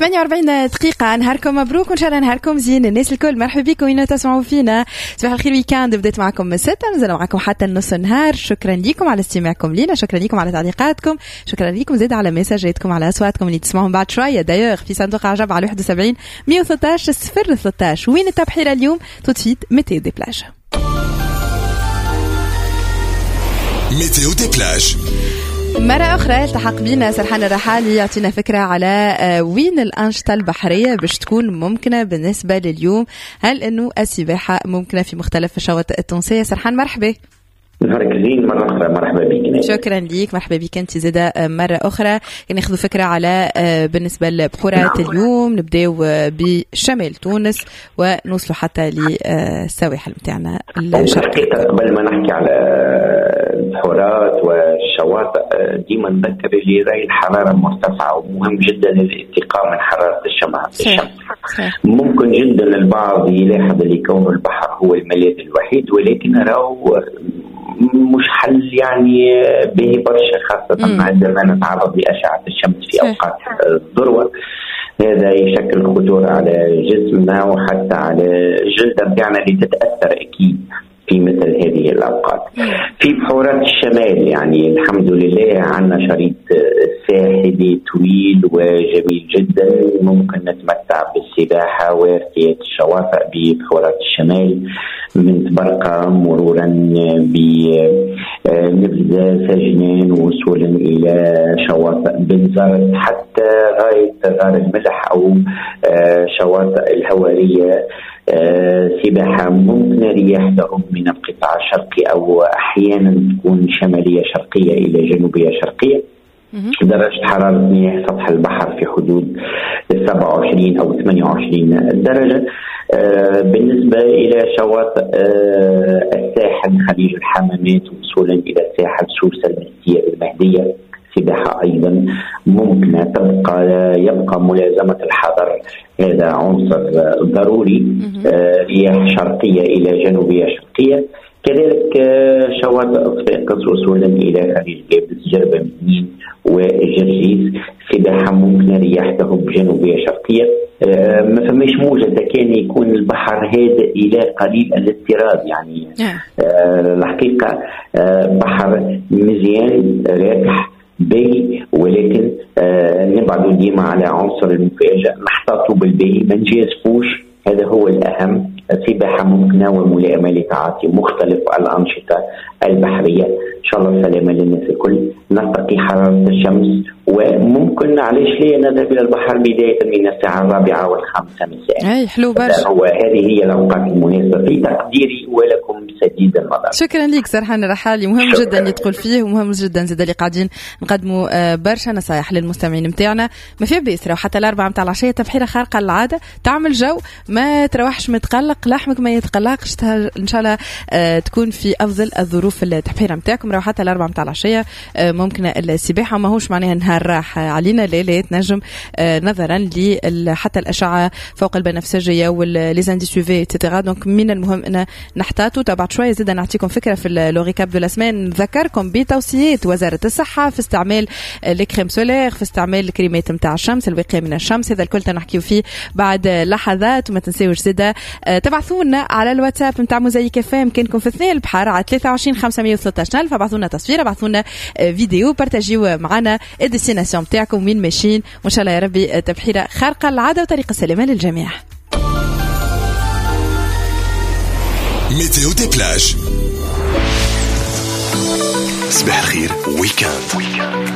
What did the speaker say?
48 دقيقة. نهاركم مبروك وإن شاء الله نهاركم زين. الناس الكل مرحبا بكم وين تسمعوا فينا. صباح الخير ويكاند بدأت معكم من 6 نزل معكم حتى النص النهار. شكرا لكم على استماعكم لينا, شكرا لكم على تعليقاتكم, شكرا لكم زيد على مساجاتكم, على أصواتكم اللي تسمعهم بعد شوية. دايوغ في صندوق عجب على 71 113 013. وين التبحيرة اليوم؟ تطفيد ميتيو دي بلاج. ميتيو دي بلاج. مرة أخرى التحق بنا سرحان الرحالي يعطينا فكرة على وين الأنشطة البحرية باش تكون ممكنة بالنسبة لليوم. هل أنه السباحة ممكنة في مختلف الشواطئ التونسية؟ سرحان مرحبا. نهارك زين مرة أخرى. مرحبا بك. شكرا ليك. مرحبا بك أنت زادة مرة أخرى. ناخذ فكرة على بالنسبة لبحورات اليوم. نبداو بشمال تونس ونوصلوا حتى للسواحل متاعنا الشرقية. قبل ما نحكي على البحورات والشواطئ ديما نذكر اللي راهي الحرارة مرتفعة ومهم جدا الاتقاء من حرارة الشمس. ممكن جدا البعض يلاحظ اللي كون البحر هو الملاذ الوحيد, ولكن راهو مش حل يعني به برشا, خاصة عندما نتعرض لأشعة الشمس في أوقات الذروة. هذا يشكل خطورة على جسمنا وحتى على الجلد بتاعنا اللي تتأثر أكيد في مثل هذه الأوقات. في بحورات الشمال يعني الحمد لله عندنا شريط ساحلي طويل وجميل جدا, ممكن نتمتع بالسباحة وارتياد الشواطئ ببحورات الشمال من تبرقة مرورا بنبذة سجنان وصولا إلى شواطئ بنزرت حتى غاية غار الملح أو شواطئ الهوارية. سباحة ممكن رياح تهب من القطاع الشرقي أو أحيانا تكون شمالية شرقية إلى جنوبية شرقية. درجة حرارة مياه سطح البحر في حدود 27 أو 28 درجة. بالنسبة إلى شواطئ الساحل خليج الحمامات وصولا إلى الساحل سوسة المهدية المهدية سباحة أيضا ممكن يبقى ملازمة الحذر, هذا عنصر ضروري. رياح شرقية إلى جنوبية شرقية. كذلك شواطئ صفاقس وصولا إلى خليج جابلس جربة منين وجرجيس سباحة ممكن رياح تهب جنوبية شرقية. ما فماش موجة كان يكون البحر هادئ إلى قليل الاضطراب يعني. الحقيقة بحر مزيان راكح باهي, ولكن نبعدوا ديما على عنصر المفاجأة, نحتاطوا بالباهي ما نجازفوش, هذا هو الأهم. سباحة ممكنة وملائمة لتعاطي مختلف الأنشطة البحرية. إن شاء الله سلامة للناس الكل. نتقي حرارة الشمس وممكن علاش ليه نذهب إلى البحر بداية من الساعة 4 و5 مساء. أي حلو برشا. هذه هي الأوقات المناسبة في تقديري ولكم سديد النظر. شكرا لك سرحان الرحالي. مهم جدا يدخل فيه ومهم جدا زاد اللي قاعدين نقدموا برشا نصايح للمستمعين متاعنا. ما في بيس راو حتى 4 متاع العشية تبحيرة خارقة للعادة, تعمل جو, ما تروحش متقلق, لحمك ما يتقلقش, إن شاء الله تكون في أفضل الظروف التبحيرة متاعكم. راو حتى 4 متاع العشية ممكن السباحة, ما هوش معناها نهار راح علينا, لا تنجم نظرا حتى الأشعة فوق البنفسجية والليزانديس يوفي اتسيتيرا. دونك من المهم أن نحتاطوا. تبع شوية زيدا نعطيكم فكرة في اللوريكاب دو لاسمان. نذكركم بتوصيات وزارة الصحة في استعمال الكريم سولير, في استعمال الكريمات متاع الشمس الوقاية من الشمس. هذا الكل تنحكيو فيه بعد لحظات. وما تنسيوش زيدا تبعثونا على الواتساب متاع موزايك فام كنكم في 2 البحر على 23 513 فبعثونا تصوير, بعثونا فيديو, بارتاجيو معنا الديستيناسيون متاعكم وين ماشيين, وإن شاء الله يا ربي تبحيرة خارقة العادة وطريقة سلامة للجميع. ميتيو دي بلاج. صباح الخير ويكاند.